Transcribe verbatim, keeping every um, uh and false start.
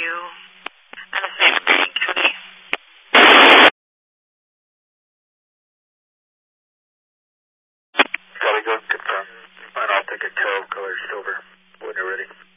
and a safe bearing County. Charlie, go confirm. Final ticket twelve, color silver, when you're ready.